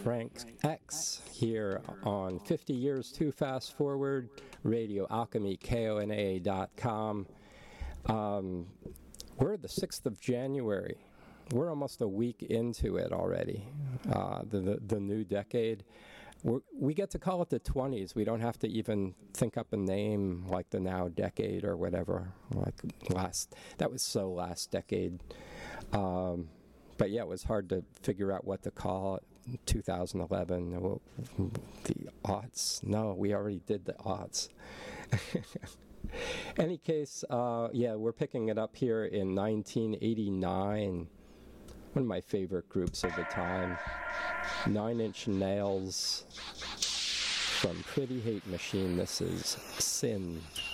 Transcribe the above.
Frank X here on 50 Years Too Fast Forward, Radio Alchemy, KONA.com. We're the 6th of January. We're almost a week into it already, the new decade. We get to call it the 20s. We don't have to even think up a name like the now decade or whatever. That was so last decade. But yeah, it was hard to figure out what to call it. 2011, the aughts. No, we already did the aughts. Any case, yeah, we're picking it up here in 1989. One of my favorite groups of the time, 9 Inch Nails from Pretty Hate Machine. This is Sin.